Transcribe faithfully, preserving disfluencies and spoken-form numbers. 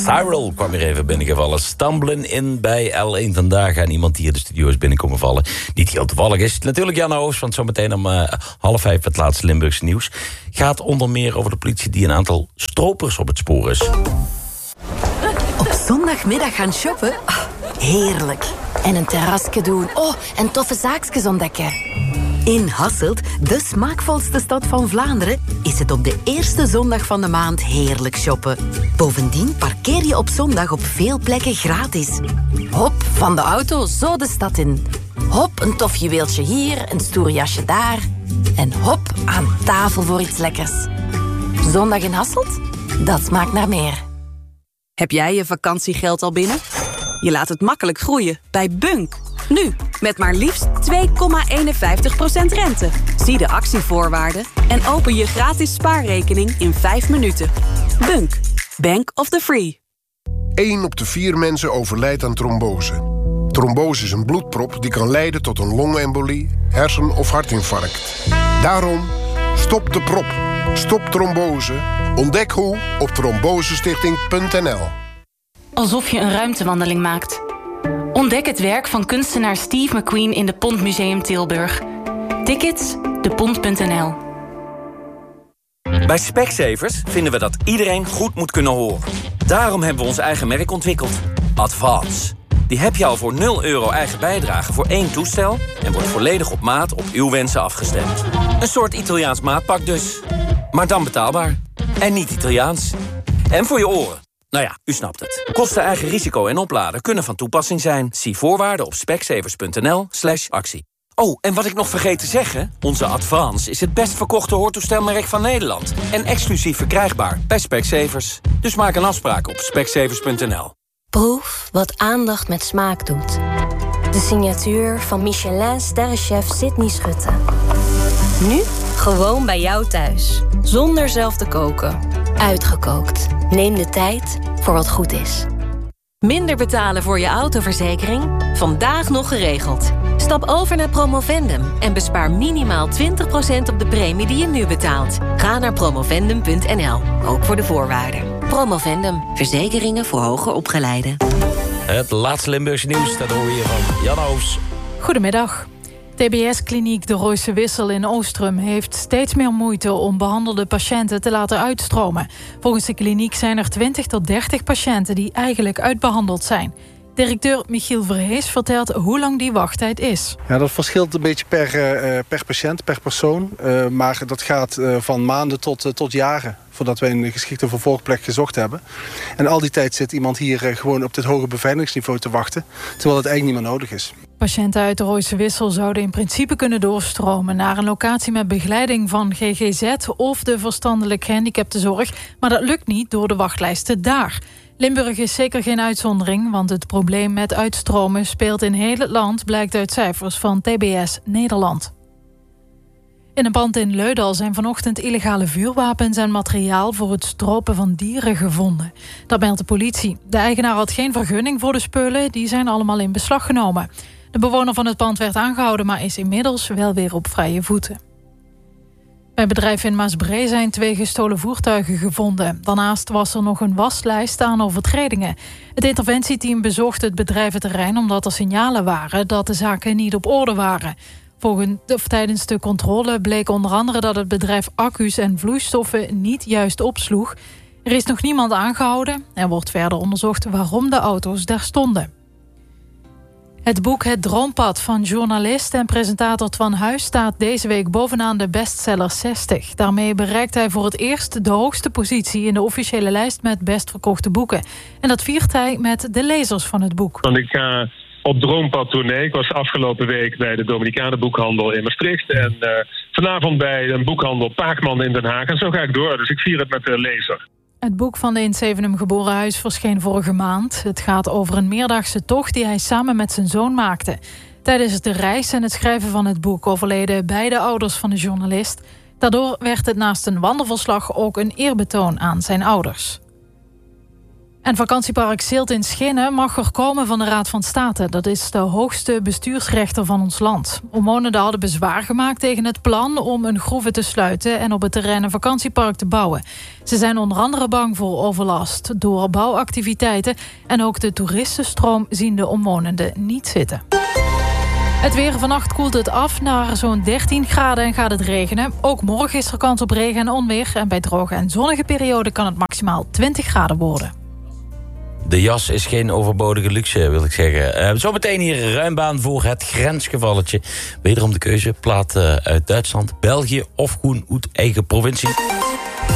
Cyril kwam hier even binnengevallen. Stumblen in bij L één Vandaag. En iemand die hier de studio is binnenkomen vallen. Niet heel toevallig is. Natuurlijk Jan Oos, want zometeen om uh, half vijf het laatste Limburgse nieuws. Gaat onder meer over de politie die een aantal stropers op het spoor is. Op zondagmiddag gaan shoppen? Oh, heerlijk. En een terrasje doen. Oh, en toffe zaakjes ontdekken. In Hasselt, de smaakvolste stad van Vlaanderen, is het op de eerste zondag van de maand heerlijk shoppen. Bovendien parkeer je op zondag op veel plekken gratis. Hop, van de auto zo de stad in. Hop, een tof juweeltje hier, een stoer jasje daar. En hop, aan tafel voor iets lekkers. Zondag in Hasselt? Dat smaakt naar meer. Heb jij je vakantiegeld al binnen? Je laat het makkelijk groeien bij Bunk. Nu, met maar liefst twee komma eenenvijftig procent rente. Zie de actievoorwaarden en open je gratis spaarrekening in vijf minuten. Bunk, Bank of the Free. één op de vier mensen overlijdt aan trombose. Trombose is een bloedprop die kan leiden tot een longembolie, hersen- of hartinfarct. Daarom, stop de prop. Stop trombose. Ontdek hoe op trombosestichting punt n l. Alsof je een ruimtewandeling maakt. Ontdek het werk van kunstenaar Steve McQueen in de Pont Museum Tilburg. Tickets, de pont punt n l. Bij Specsavers vinden we dat iedereen goed moet kunnen horen. Daarom hebben we ons eigen merk ontwikkeld. Advance. Die heb je al voor nul euro eigen bijdrage voor één toestel en wordt volledig op maat op uw wensen afgestemd. Een soort Italiaans maatpak dus. Maar dan betaalbaar. En niet Italiaans. En voor je oren. Nou ja, u snapt het. Kosten, eigen risico en opladen kunnen van toepassing zijn. Zie voorwaarden op specsavers punt n l slash actie. Oh, en wat ik nog vergeet te zeggen. Onze Advance is het best verkochte hoortoestelmerk van Nederland. En exclusief verkrijgbaar bij Specsavers. Dus maak een afspraak op specsavers punt n l. Proef wat aandacht met smaak doet. De signatuur van Michelin-sterrenchef Sydney Schutte. Nu gewoon bij jou thuis. Zonder zelf te koken. Uitgekookt. Neem de tijd voor wat goed is. Minder betalen voor je autoverzekering? Vandaag nog geregeld. Stap over naar Promovendum en bespaar minimaal twintig procent op de premie die je nu betaalt. Ga naar promovendum punt n l, ook voor de voorwaarden. Promovendum, verzekeringen voor hoger opgeleiden. Het laatste Limburgse nieuws, dat hoor je van Jan Oos. Goedemiddag. T B S-kliniek De Rooise Wissel in Oostrum heeft steeds meer moeite om behandelde patiënten te laten uitstromen. Volgens de kliniek zijn er twintig tot dertig patiënten die eigenlijk uitbehandeld zijn. Directeur Michiel Verhees vertelt hoe lang die wachttijd is. Ja, dat verschilt een beetje per, uh, per patiënt, per persoon. Uh, maar dat gaat uh, van maanden tot, uh, tot jaren voordat wij een geschikte vervolgplek gezocht hebben. En al die tijd zit iemand hier uh, gewoon op dit hoge beveiligingsniveau te wachten, terwijl het eigenlijk niet meer nodig is. Patiënten uit de Rooise Wissel zouden in principe kunnen doorstromen naar een locatie met begeleiding van G G Z of de verstandelijk gehandicaptenzorg, maar dat lukt niet door de wachtlijsten daar. Limburg is zeker geen uitzondering, want het probleem met uitstromen speelt in heel het land, blijkt uit cijfers van T B S Nederland. In een pand in Leudal zijn vanochtend illegale vuurwapens en materiaal voor het stropen van dieren gevonden. Dat meldt de politie. De eigenaar had geen vergunning voor de spullen, die zijn allemaal in beslag genomen. De bewoner van het pand werd aangehouden, maar is inmiddels wel weer op vrije voeten. Bij het bedrijf in Maasbree zijn twee gestolen voertuigen gevonden. Daarnaast was er nog een waslijst aan overtredingen. Het interventieteam bezocht het bedrijventerrein omdat er signalen waren dat de zaken niet op orde waren. Volgens, of tijdens de controle bleek onder andere dat het bedrijf accu's en vloeistoffen niet juist opsloeg. Er is nog niemand aangehouden. Er wordt verder onderzocht waarom de auto's daar stonden. Het boek Het Droompad van journalist en presentator Twan Huis staat deze week bovenaan de bestseller zestig. Daarmee bereikt hij voor het eerst de hoogste positie in de officiële lijst met best verkochte boeken. En dat viert hij met de lezers van het boek. Want ik ga op Droompad tournee. Ik was afgelopen week bij de Dominicaanse boekhandel in Maastricht. En uh, vanavond bij een boekhandel Paakman in Den Haag. En zo ga ik door. Dus ik vier het met de lezer. Het boek van de in Zevenum geboren Huis verscheen vorige maand. Het gaat over een meerdaagse tocht die hij samen met zijn zoon maakte. Tijdens de reis en het schrijven van het boek overleden beide ouders van de journalist. Daardoor werd het naast een wandelverslag ook een eerbetoon aan zijn ouders. En vakantiepark Zilt in Schinnen mag er komen van de Raad van State. Dat is de hoogste bestuursrechter van ons land. Omwonenden hadden bezwaar gemaakt tegen het plan om een groeve te sluiten en op het terrein een vakantiepark te bouwen. Ze zijn onder andere bang voor overlast door bouwactiviteiten en ook de toeristenstroom zien de omwonenden niet zitten. Het weer. Vannacht koelt het af naar zo'n dertien graden en gaat het regenen. Ook morgen is er kans op regen en onweer. En bij droge en zonnige perioden kan het maximaal twintig graden worden. De jas is geen overbodige luxe, wil ik zeggen. Uh, zometeen hier ruim baan voor het grensgevalletje. Wederom de keuze, plaat uh, uit Duitsland, België of Groen uit eigen provincie.